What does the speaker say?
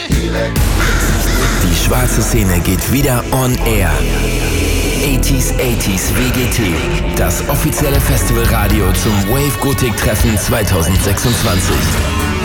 Die schwarze Szene geht wieder on air. 80s WGT, das offizielle Festivalradio zum Wave Gothic Treffen 2026.